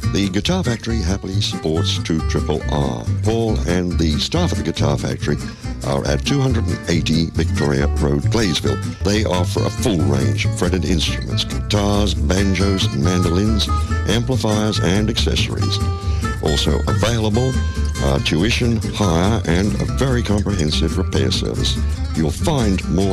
The Guitar Factory happily supports 2RRR. Paul and the staff at the Guitar Factory are at 280 Victoria Road, Glaysville. They offer a full range of fretted instruments, guitars, banjos, mandolins, amplifiers and accessories. Also available are tuition, hire and a very comprehensive repair service. You'll find more